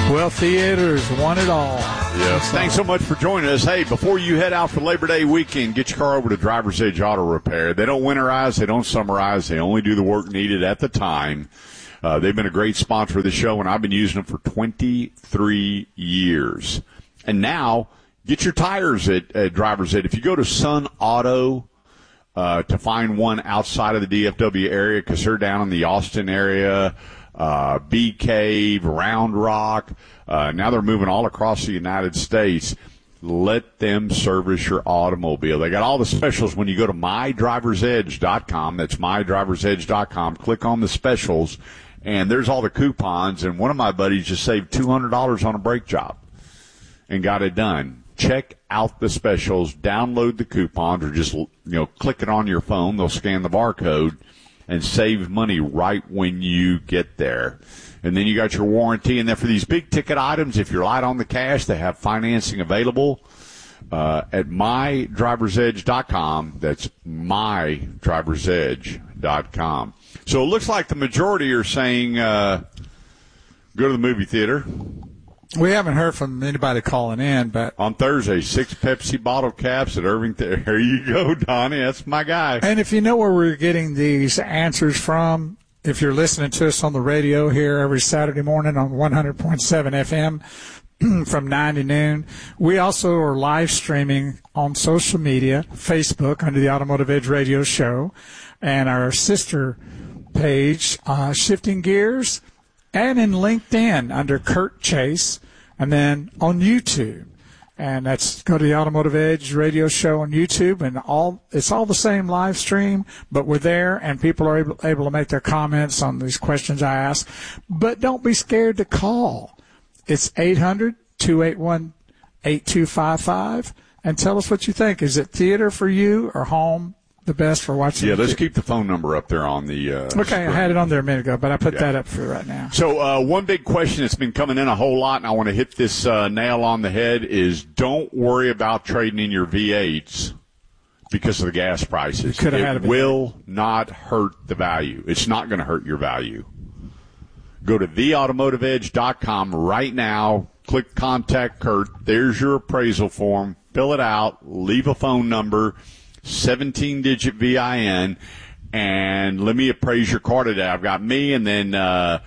Well, theaters won it all. Yes. Thanks so much for joining us. Hey, before you head out for Labor Day weekend, get your car over to Driver's Edge Auto Repair. They don't winterize. They don't summerize. They only do the work needed at the time. They've been a great sponsor of the show, and I've been using them for 23 years. And now, get your tires at Driver's Edge. If you go to Sun Auto to find one outside of the DFW area, because they're down in the Austin area, Bee Cave, Round Rock. Now they're moving all across the United States. Let them service your automobile. They got all the specials when you go to mydriversedge.com. That's mydriversedge.com. Click on the specials, and there's all the coupons. And one of my buddies just saved $200 on a brake job and got it done. Check out the specials, download the coupons, or just, click it on your phone. They'll scan the barcode and save money right when you get there. And then you got your warranty. And then for these big ticket items, if you're light on the cash, they have financing available at mydriversedge.com. That's mydriversedge.com. So it looks like the majority are saying go to the movie theater. We haven't heard from anybody calling in, but on Thursday, 6 Pepsi bottle caps at Irving. There you go, Donnie. That's my guy. And if you know where we're getting these answers from, if you're listening to us on the radio here every Saturday morning on 100.7 FM from 9 to noon, we also are live streaming on social media, Facebook under the Automotive Edge Radio Show, and our sister page, Shifting Gears, and in LinkedIn under Kurt Chase, and then on YouTube. And that's go to the Automotive Edge Radio Show on YouTube, and it's all the same live stream, but we're there, and people are able to make their comments on these questions I ask. But don't be scared to call. It's 800-281-8255, and tell us what you think. Is it theater for you or home the best for watching? Yeah, let's keep the phone number up there on the okay, screen. I had it on there a minute ago, but I put that up for right now. So one big question that's been coming in a whole lot, and I want to hit this nail on the head, is don't worry about trading in your V8s because of the gas prices. It will not hurt the value. It's not going to hurt your value. Go to theautomotiveedge.com right now. Click Contact Kurt. There's your appraisal form. Fill it out. Leave a phone number. 17-digit VIN, and let me appraise your car today. I've got me, and then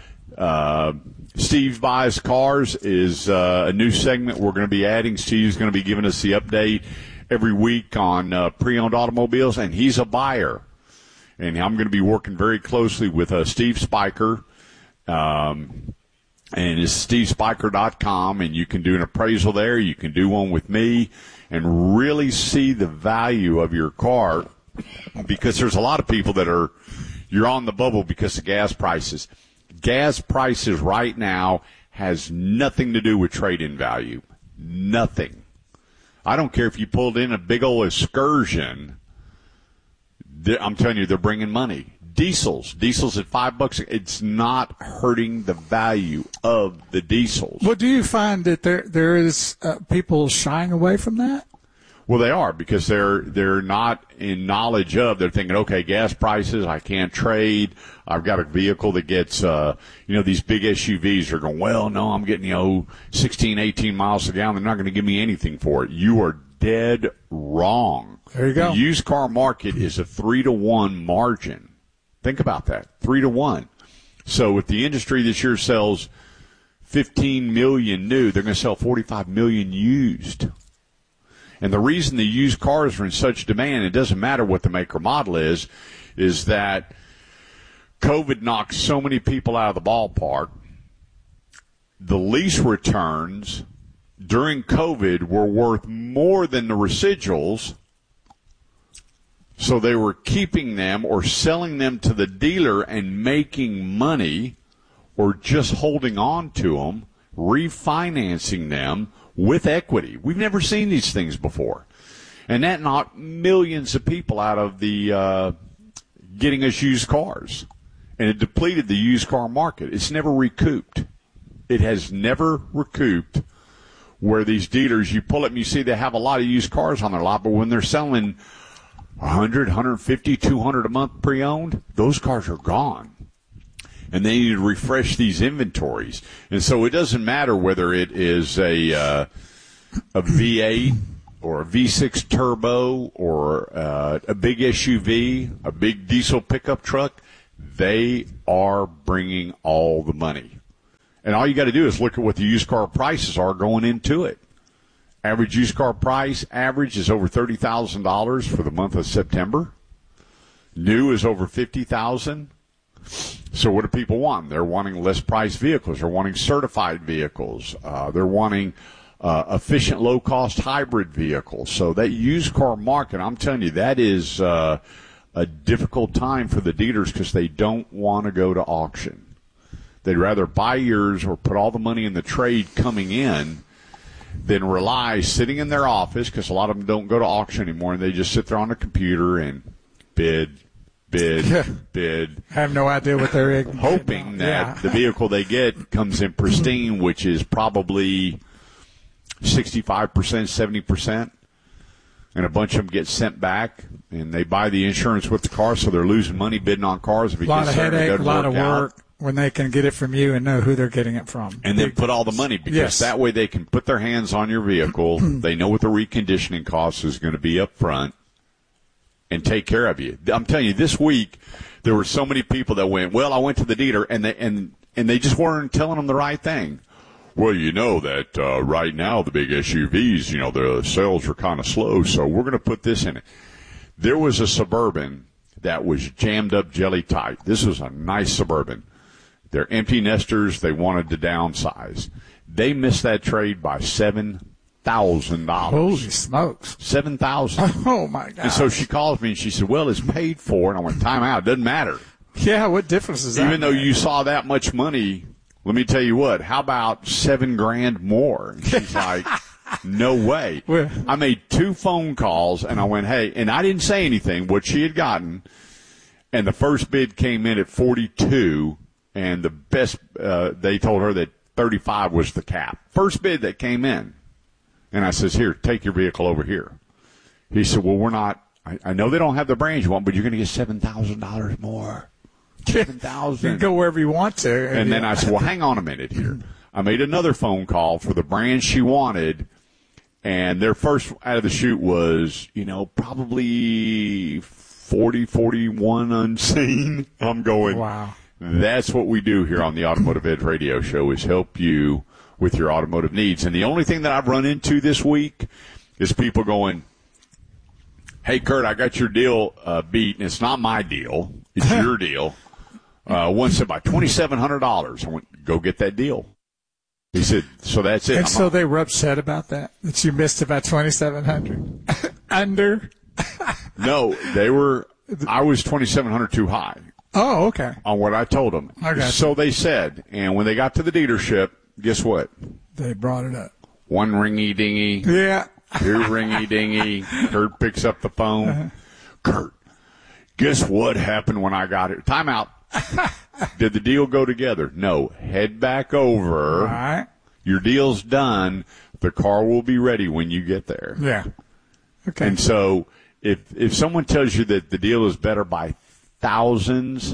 Steve Buys Cars is a new segment we're going to be adding. Steve's going to be giving us the update every week on pre-owned automobiles, and he's a buyer. And I'm going to be working very closely with Steve Spiker, and it's stevespiker.com, and you can do an appraisal there. You can do one with me and really see the value of your car, because there's a lot of people that you're on the bubble because of gas prices. Gas prices right now has nothing to do with trade-in value. Nothing. I don't care if you pulled in a big old Excursion. I'm telling you, they're bringing money. Diesels at $5. It's not hurting the value of the diesels. Well, do you find that there is people shying away from that? Well, they are, because they're not in knowledge of. They're thinking, okay, gas prices, I can't trade. I've got a vehicle that gets, these big SUVs are going, well, no, I'm getting 16, 18 miles a gallon. They're not going to give me anything for it. You are dead wrong. There you go. The used car market is a 3-to-1 margin. Think about that, 3-to-1. So if the industry this year sells 15 million new, they're going to sell 45 million used. And the reason the used cars are in such demand, it doesn't matter what the make or model is that COVID knocked so many people out of the ballpark. The lease returns during COVID were worth more than the residuals. So they were keeping them or selling them to the dealer and making money, or just holding on to them, refinancing them with equity. We've never seen these things before. And that knocked millions of people out of the getting us used cars. And it depleted the used car market. It's never recouped. It has never recouped, where these dealers, you pull up and you see they have a lot of used cars on their lot, but when they're selling 100, 150, 200 a month pre-owned, those cars are gone. and they need to refresh these inventories. And so it doesn't matter whether it is a V8 or a V6 turbo or a big SUV, a big diesel pickup truck. They are bringing all the money. And all you got to do is look at what the used car prices are going into it. Average used car price average is over $30,000 for the month of September. New is over $50,000. So what do people want? They're wanting less priced vehicles. They're wanting certified vehicles. They're wanting efficient, low-cost hybrid vehicles. So that used car market, I'm telling you, that is a difficult time for the dealers because they don't want to go to auction. They'd rather buy yours or put all the money in the trade coming in than rely sitting in their office, because a lot of them don't go to auction anymore, and they just sit there on the computer and bid. I have no idea what they're hoping that the vehicle they get comes in pristine, which is probably 65%, 70%, and a bunch of them get sent back, and they buy the insurance with the car, so they're losing money bidding on cars. If it a lot gets of headache, a lot of work. Out. When they can get it from you and know who they're getting it from. And then put all the money, because that way they can put their hands on your vehicle. They know what the reconditioning cost is going to be up front and take care of you. I'm telling you, this week there were so many people that went, well, I went to the dealer, and they just weren't telling them the right thing. Well, you know that right now the big SUVs, you know, the sales are kind of slow, so we're going to put this in it. There was a Suburban that was jammed up jelly tight. This was a nice Suburban. They're empty nesters. They wanted to downsize. They missed that trade by $7,000. Holy smokes. $7,000. Oh, my God. And so she calls me, and she said, well, it's paid for. And I went, time out. It doesn't matter. Yeah, what difference is that? Even though you saw that much money, let me tell you what, how about $7,000 more? And she's like, no way. I made 2 phone calls, and I went, hey, and I didn't say anything, what she had gotten, and the first bid came in at 42. And the best, they told her that 35 was the cap. First bid that came in. And I says, here, take your vehicle over here. He said, well, we're not, I know they don't have the brands you want, but you're going to get $7,000 more. $7,000. You can go wherever you want to. And then I said, well, hang on a minute here. I made another phone call for the brand she wanted, and their first out of the chute was, you know, probably 40, 41 unseen. I'm going, wow. That's what we do here on the Automotive Edge Radio Show, is help you with your automotive needs. And the only thing that I've run into this week is people going, hey, Kurt, I got your deal beat, and it's not my deal. It's your deal. One said, by $2,700. I went, go get that deal. He said, so that's it. And so they were upset about that you missed about $2,700 under? No, I was $2,700 too high. Oh, okay. On what I told them. So they said, and when they got to the dealership, guess what? They brought it up. One ringy-dingy. Yeah. Two ringy-dingy. Kurt picks up the phone. Kurt, guess what happened when I got here? Time out. Did the deal go together? No. Head back over. All right. Your deal's done. The car will be ready when you get there. Yeah. Okay. And so if someone tells you that the deal is better by thousands,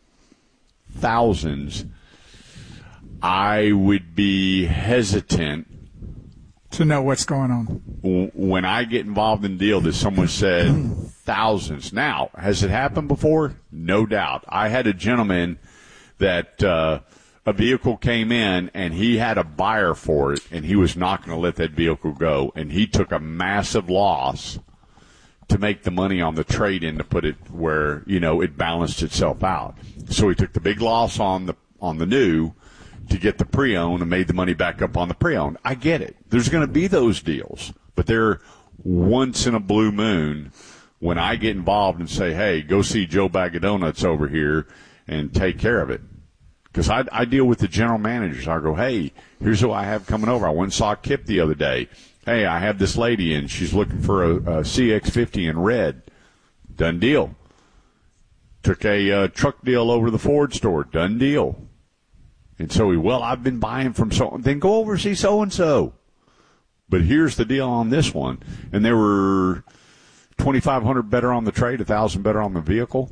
I would be hesitant to know what's going on. When I get involved in a deal that someone said thousands. Now, has it happened before? No doubt. I had a gentleman that a vehicle came in, and he had a buyer for it, and he was not going to let that vehicle go, and he took a massive loss to make the money on the trade-in to put it where, you know, it balanced itself out. So he took the big loss on the new to get the pre-owned and made the money back up on the pre-owned. I get it. There's going to be those deals, but they're once in a blue moon when I get involved and say, hey, go see Joe Bag of Donuts over here and take care of it. Because I deal with the general managers. I go, hey, here's who I have coming over. I went and saw Kip the other day. Hey, I have this lady, and she's looking for a CX-50 in red. Done deal. Took a truck deal over to the Ford store. Done deal. And so I've been buying from then go over and see so-and-so. But here's the deal on this one. And there were $2,500 better on the trade, $1,000 better on the vehicle.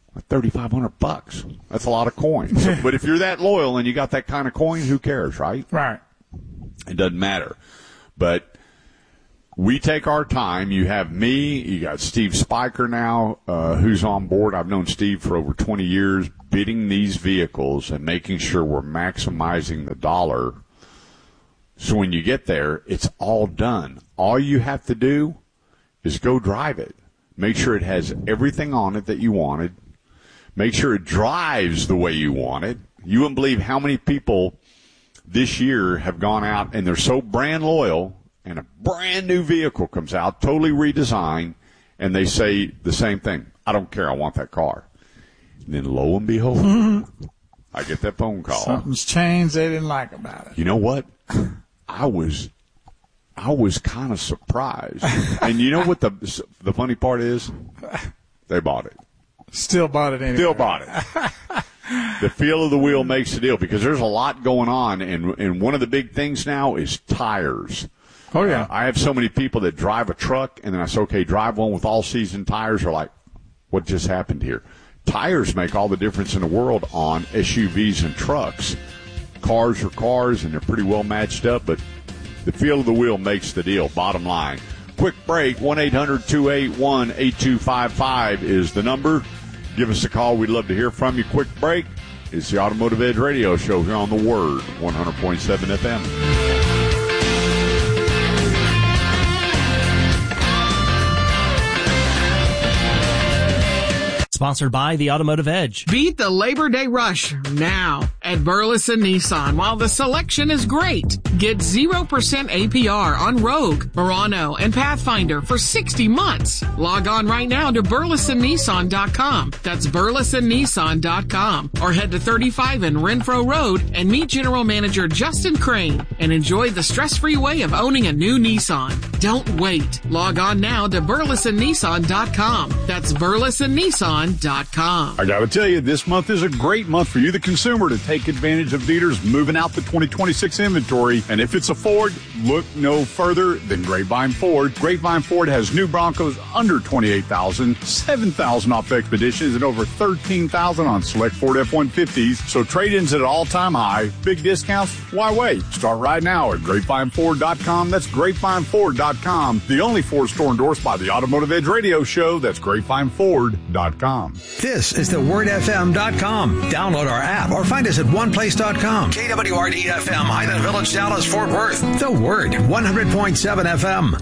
$3,500. That's a lot of coins. But if you're that loyal and you got that kind of coin, who cares, right? Right. It doesn't matter. But we take our time. You have me. You got Steve Spiker now, who's on board. I've known Steve for over 20 years, bidding these vehicles and making sure we're maximizing the dollar. So when you get there, it's all done. All you have to do is go drive it. Make sure it has everything on it that you wanted. Make sure it drives the way you want it. You wouldn't believe how many people this year have gone out and they're so brand loyal, and a brand new vehicle comes out, totally redesigned, and they say the same thing. I don't care. I want that car. And then lo and behold, I get that phone call. Something's changed they didn't like about it. You know what? I was kind of surprised. And you know what the funny part is? They bought it. Still bought it anyway. Still bought it. The feel of the wheel makes the deal, because there's a lot going on, and one of the big things now is tires. Oh, yeah. I have so many people that drive a truck, and then I say, okay, drive one with all-season tires. Are like, what just happened here? Tires make all the difference in the world on SUVs and trucks. Cars are cars, and they're pretty well matched up, but the feel of the wheel makes the deal, bottom line. Quick break, 1-800-281-8255 is the number. Give us a call. We'd love to hear from you. Quick break. It's the Automotive Edge Radio Show here on The Word, 100.7 FM. Sponsored by the Automotive Edge. Beat the Labor Day rush now at Burleson Nissan while the selection is great. Get 0% APR on Rogue, Murano, and Pathfinder for 60 months. Log on right now to burlesonnissan.com. That's burlesonnissan.com. Or head to 35 in Renfro Road and meet General Manager Justin Crane and enjoy the stress-free way of owning a new Nissan. Don't wait. Log on now to burlesonnissan.com. That's burlesonnissan.com. I gotta tell you, this month is a great month for you, the consumer, to take advantage of dealers moving out the 2026 inventory. And if it's a Ford, look no further than Grapevine Ford. Grapevine Ford has new Broncos under $28,000, $7,000 off Expeditions, and over $13,000 on select Ford F-150s. So trade-ins at an all-time high. Big discounts? Why wait? Start right now at GrapevineFord.com. That's GrapevineFord.com. The only Ford store endorsed by the Automotive Edge Radio Show. That's GrapevineFord.com. This is thewordfm.com. Download our app or find us at oneplace.com. KWRD-FM, Highland Village, Dallas, Fort Worth. The Word, 100.7 FM.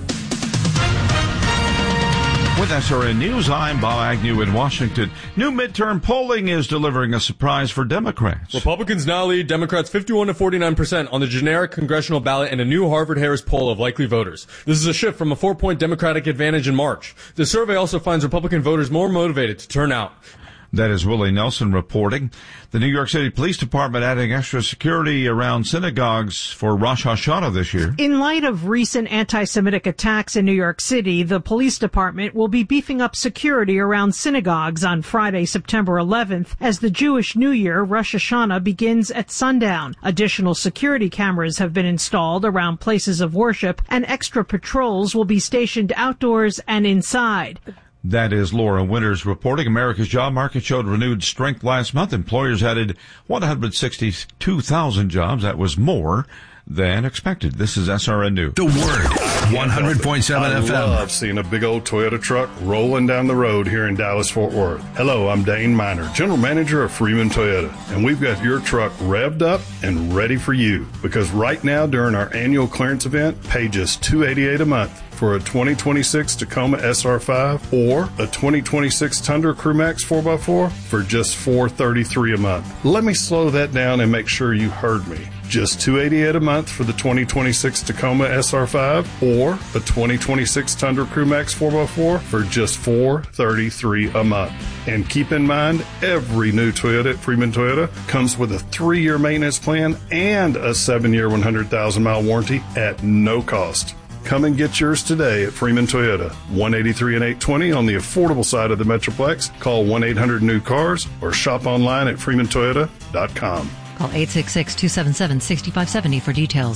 With SRN News, I'm Bob Agnew in Washington. New midterm polling is delivering a surprise for Democrats. Republicans now lead Democrats 51 to 49% on the generic congressional ballot in a new Harvard-Harris poll of likely voters. This is a shift from a 4-point Democratic advantage in March. The survey also finds Republican voters more motivated to turn out. That is Willie Nelson reporting. The New York City Police Department adding extra security around synagogues for Rosh Hashanah this year. In light of recent anti-Semitic attacks in New York City, the police department will be beefing up security around synagogues on Friday, September 11th, as the Jewish New Year, Rosh Hashanah, begins at sundown. Additional security cameras have been installed around places of worship, and extra patrols will be stationed outdoors and inside. That is Laura Winters reporting. America's job market showed renewed strength last month. Employers added 162,000 jobs. That was more than expected. This is SRN News. The Word, 100.7 FM. I love seeing a big old Toyota truck rolling down the road here in Dallas-Fort Worth. Hello, I'm Dane Miner, General Manager of Freeman Toyota, and we've got your truck revved up and ready for you. Because right now, during our annual clearance event, pay just $288 a month for a 2026 Tacoma SR5 or a 2026 Tundra Crewmax 4x4 for just $433 a month. Let me slow that down and make sure you heard me. Just $288 a month for the 2026 Tacoma SR5 or a 2026 Tundra Crewmax 4x4 for just $433 a month. And keep in mind, every new Toyota at Freeman Toyota comes with a 3-year maintenance plan and a 7-year 100,000-mile warranty at no cost. Come and get yours today at Freeman Toyota, 183 and 820 on the affordable side of the Metroplex. Call 1-800-NEW-CARS or shop online at freemantoyota.com. Call 866-277-6570 for details.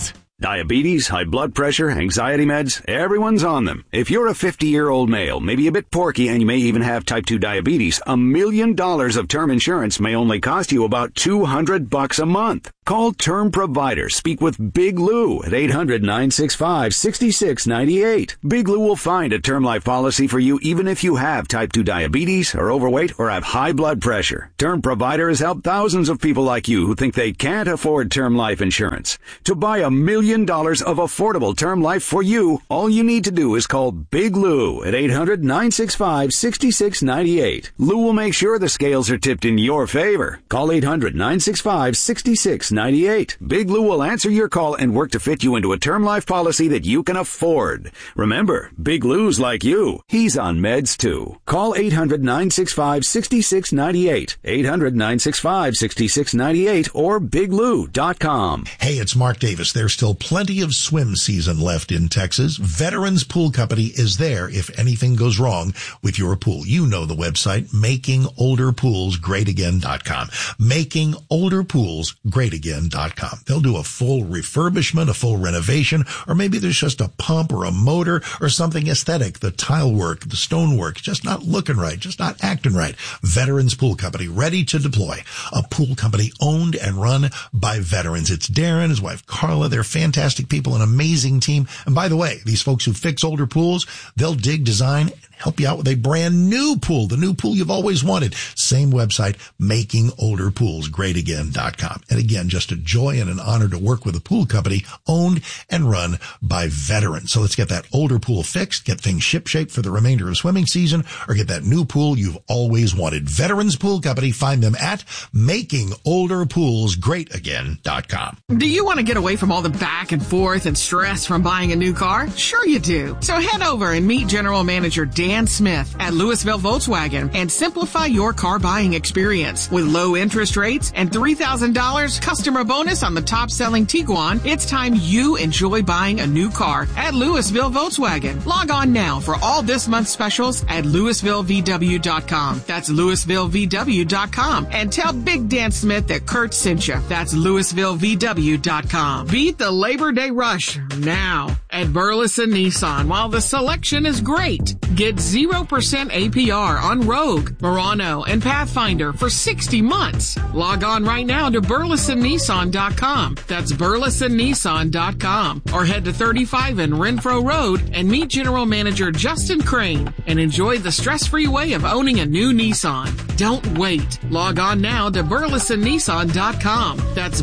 Diabetes, high blood pressure, anxiety meds, everyone's on them. If you're a 50-year-old male, maybe a bit porky, and you may even have type 2 diabetes, $1 million of term insurance may only cost you about $200 a month. Call Term Provider. Speak with Big Lou at 800-965-6698. Big Lou will find a term life policy for you even if you have type 2 diabetes, are overweight, or have high blood pressure. Term Provider has helped thousands of people like you who think they can't afford term life insurance. To buy $1 million of affordable term life for you, all you need to do is call Big Lou at 800-965-6698. Lou will make sure the scales are tipped in your favor. Call 800-965-6698. Big Lou will answer your call and work to fit you into a term life policy that you can afford. Remember, Big Lou's like you. He's on meds too. Call 800-965-6698. 800-965-6698 or biglou.com. Hey, it's Mark Davis. There's still plenty of swim season left in Texas. Veterans Pool Company is there if anything goes wrong with your pool. You know the website, makingolderpoolsgreatagain.com. Makingolderpoolsgreatagain.com. They'll do a full refurbishment, a full renovation, or maybe there's just a pump or a motor or something aesthetic. The tile work, the stone work, just not looking right, just not acting right. Veterans Pool Company, ready to deploy. A pool company owned and run by veterans. It's Darren, his wife Carla. They're fantastic people, an amazing team. And by the way, these folks who fix older pools, they'll dig, design, and help you out with a brand new pool, the new pool you've always wanted. Same website, makingolderpoolsgreatagain.com. And again, just a joy and an honor to work with a pool company owned and run by veterans. So let's get that older pool fixed, get things shipshape for the remainder of swimming season, or get that new pool you've always wanted. Veterans Pool Company, find them at makingolderpoolsgreatagain.com. Do you want to get away from all the back and forth and stress from buying a new car? Sure you do. So head over and meet General Manager Dan Smith at Louisville Volkswagen and simplify your car buying experience. With low interest rates and $3,000 customer bonus on the top-selling Tiguan, it's time you enjoy buying a new car at Louisville Volkswagen. Log on now for all this month's specials at LouisvilleVW.com. That's LouisvilleVW.com. And tell Big Dan Smith that Kurt sent you. That's LouisvilleVW.com. Beat the Labor Day rush now at Burleson Nissan while the selection is great. Get 0% APR on Rogue, Murano, and Pathfinder for 60 months. Log on right now to BurlesonNissan.com. That's BurlesonNissan.com. Or head to 35 in Renfro Road and meet General Manager Justin Crane and enjoy the stress-free way of owning a new Nissan. Don't wait. Log on now to BurlesonNissan.com. That's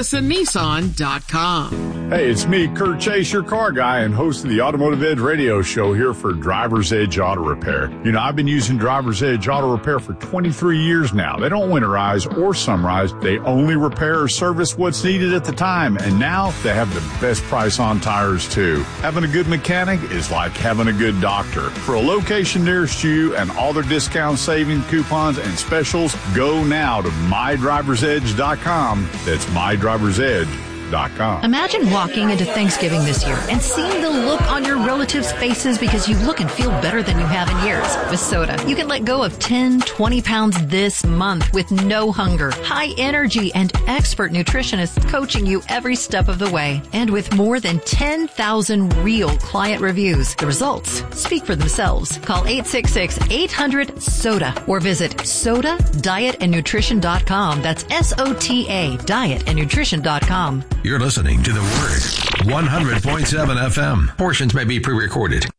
BurlesonNissan.com. Hey, it's me, Kurt Chase, your car guy and host of the Automotive Edge radio show here for Driver's Edge Auto Repair. You know, I've been using Driver's Edge Auto Repair for 23 years now. They don't winterize or summerize. They only repair or service what's needed at the time. And now they have the best price on tires, too. Having a good mechanic is like having a good doctor. For a location nearest you and all their discount savings, coupons, and specials, go now to MyDriver'sEdge.com. That's MyDriver'sEdge.com. Imagine walking into Thanksgiving this year and seeing the look on your relatives' faces because you look and feel better than you have in years. With Soda, you can let go of 10, 20 pounds this month with no hunger, high energy, and expert nutritionists coaching you every step of the way. And with more than 10,000 real client reviews, the results speak for themselves. Call 866-800-SODA or visit SODADietandNutrition.com. That's SOTA dietandnutrition.com. You're listening to The Word, 100.7 FM. Portions may be pre-recorded.